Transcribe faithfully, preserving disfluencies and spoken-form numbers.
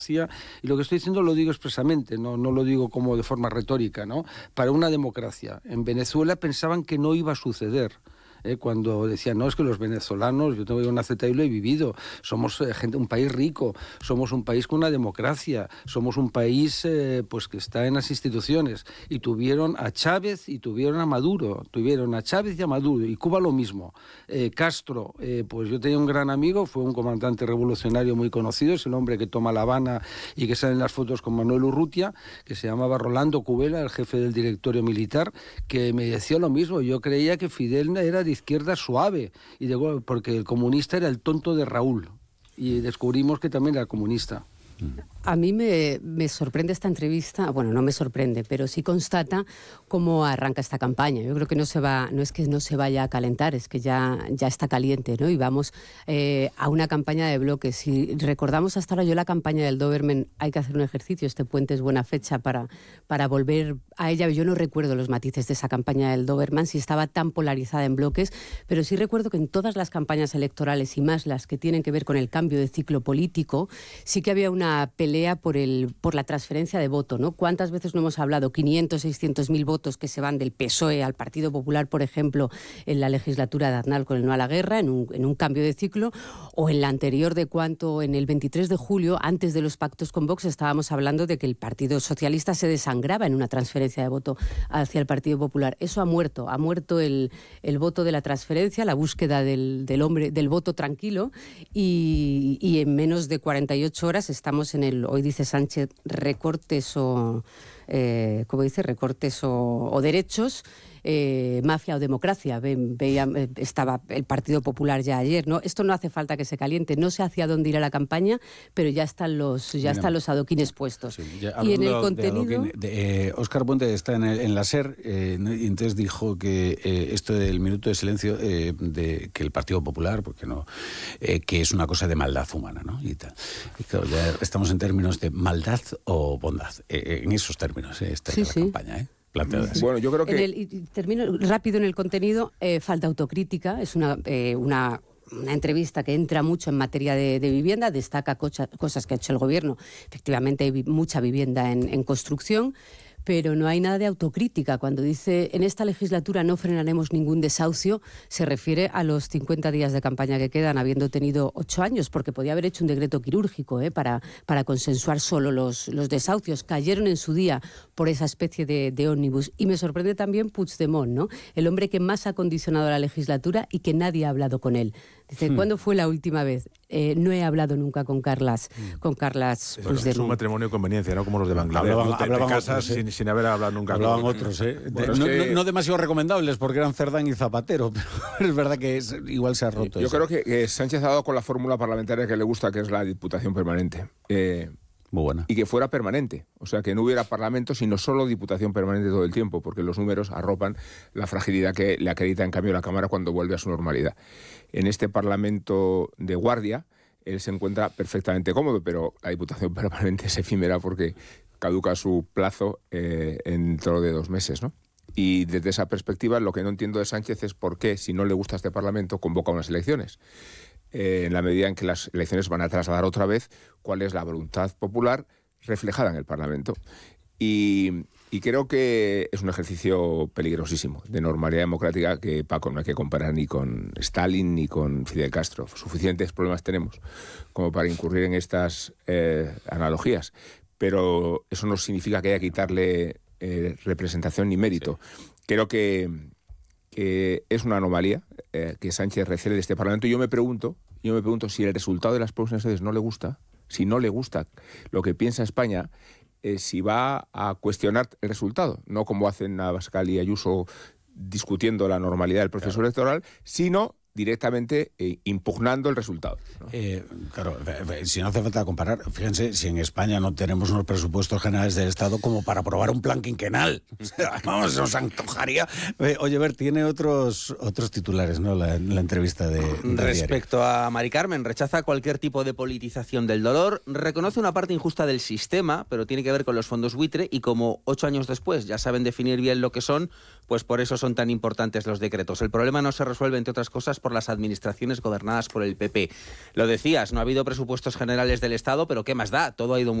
Y lo que estoy diciendo lo digo expresamente, no, no lo digo como de forma retórica, ¿no? Para una democracia. En Venezuela pensaban que no iba a suceder. Eh, cuando decían, no, es que los venezolanos, yo tengo una Z y lo he vivido, somos eh, gente, un país rico, somos un país con una democracia, somos un país eh, pues que está en las instituciones, y tuvieron a Chávez y tuvieron a Maduro, tuvieron a Chávez y a Maduro, y Cuba lo mismo. Eh, Castro, eh, pues yo tenía un gran amigo, fue un comandante revolucionario muy conocido, es el hombre que toma La Habana y que sale en las fotos con Manuel Urrutia, que se llamaba Rolando Cubela, el jefe del directorio militar, que me decía lo mismo. Yo creía que Fidel era de izquierda suave, y de, porque el comunista era el tonto de Raúl, y descubrimos que también era comunista. A mí me, me sorprende esta entrevista, bueno, no me sorprende, pero sí constata cómo arranca esta campaña. Yo creo que no se va, no es que no se vaya a calentar, es que ya, ya está caliente, ¿no? Y vamos eh, a una campaña de bloques. Si recordamos hasta ahora, yo la campaña del Doberman, hay que hacer un ejercicio, este puente es buena fecha para, para volver a ella. Yo no recuerdo los matices de esa campaña del Doberman, si estaba tan polarizada en bloques, pero sí recuerdo que en todas las campañas electorales, y más las que tienen que ver con el cambio de ciclo político, sí que había una pelea por el por la transferencia de voto, ¿no? ¿Cuántas veces no hemos hablado? quinientos, seiscientos mil votos que se van del P S O E al Partido Popular, por ejemplo, en la legislatura de Aznar con el no a la guerra, en un, en un cambio de ciclo, o en la anterior de cuánto, en el veintitrés de julio, antes de los pactos con Vox, estábamos hablando de que el Partido Socialista se desangraba en una transferencia de voto hacia el Partido Popular. Eso ha muerto, ha muerto el, el voto de la transferencia, la búsqueda del, del hombre, del voto tranquilo, y, y en menos de cuarenta y ocho horas estamos en el, hoy dice Sánchez, recortes o, eh, ¿cómo dice? Recortes o, o derechos, eh, mafia o democracia. Ve, veía, estaba el Partido Popular ya ayer, ¿no? Esto no hace falta que se caliente, no sé hacia dónde irá la campaña, pero ya están los, ya Mira, están los adoquines puestos. Sí, ya, y en el contenido... De de, eh, Óscar Puente está en, el, en la SER, eh, y entonces dijo que eh, esto del minuto de silencio, eh, de que el Partido Popular, porque no, eh, que es una cosa de maldad humana, ¿no? Y, tal. Y claro, ya estamos en términos de maldad o bondad, eh, en esos términos, eh, esta sí, es la sí. campaña, ¿eh? Planteadas. Bueno, yo creo que... En el, y termino rápido en el contenido, eh, falta autocrítica, es una... Eh, una Una entrevista que entra mucho en materia de, de vivienda, destaca cocha, cosas que ha hecho el gobierno. Efectivamente hay vi, mucha vivienda en, en construcción, pero no hay nada de autocrítica. Cuando dice, en esta legislatura no frenaremos ningún desahucio, se refiere a los cincuenta días de campaña que quedan, habiendo tenido ocho años, porque podía haber hecho un decreto quirúrgico ¿eh? para, para consensuar solo los, los desahucios. Cayeron en su día por esa especie de, de ómnibus. Y me sorprende también Puigdemont, ¿no? El hombre que más ha condicionado la legislatura y que nadie ha hablado con él. Dice, hmm. ¿cuándo fue la última vez? Eh, no he hablado nunca con Carlas, hmm. con Carlas Puigdemont. Es un matrimonio de conveniencia, ¿no? Como los de Bangladesh. Hablaban, ¿no? Te, hablaban te casas otros, ¿eh? sin, sin haber hablado nunca. Hablaban con otros, ¿eh? Bueno, de, no, que... no, no demasiado recomendables, porque eran Cerdán y Zapatero, pero es verdad que es, igual se ha roto Yo eso. creo que, que Sánchez ha dado con la fórmula parlamentaria que le gusta, que es la diputación permanente. Eh, Muy buena. Y que fuera permanente, o sea, que no hubiera parlamento, sino solo diputación permanente todo el tiempo, porque los números arropan la fragilidad que le acredita en cambio la Cámara cuando vuelve a su normalidad. En este Parlamento de guardia, él se encuentra perfectamente cómodo, pero la diputación permanente es efímera porque caduca su plazo eh, dentro de dos meses, ¿no? Y desde esa perspectiva, lo que no entiendo de Sánchez es por qué, si no le gusta este Parlamento, convoca unas elecciones. Eh, en la medida en que las elecciones van a trasladar otra vez cuál es la voluntad popular reflejada en el Parlamento. Y, y creo que es un ejercicio peligrosísimo de normalidad democrática que, Paco, no hay que comparar ni con Stalin ni con Fidel Castro. Suficientes problemas tenemos como para incurrir en estas eh, analogías. Pero eso no significa que haya que quitarle eh, representación ni mérito. Sí. Creo que... que es una anomalía eh, que Sánchez recele de este Parlamento. Yo me pregunto, yo me pregunto si el resultado de las próximas elecciones no le gusta, si no le gusta lo que piensa España, eh, si va a cuestionar el resultado, no como hacen Abascal y Ayuso discutiendo la normalidad del proceso claro. electoral, sino directamente eh, impugnando el resultado, ¿no? Eh, claro, si no hace falta comparar, fíjense, si en España no tenemos unos presupuestos generales del Estado como para aprobar un plan quinquenal, o sea, vamos, nos antojaría. Eh, oye, Ver, tiene otros otros titulares, ¿no? La, la entrevista de, de Respecto diario. a Mari Carmen, rechaza cualquier tipo de politización del dolor, reconoce una parte injusta del sistema, pero tiene que ver con los fondos buitre, y como ocho años después ya saben definir bien lo que son, pues por eso son tan importantes los decretos. El problema no se resuelve, entre otras cosas, por las administraciones gobernadas por el P P. Lo decías, no ha habido presupuestos generales del Estado, pero ¿qué más da? Todo ha ido muy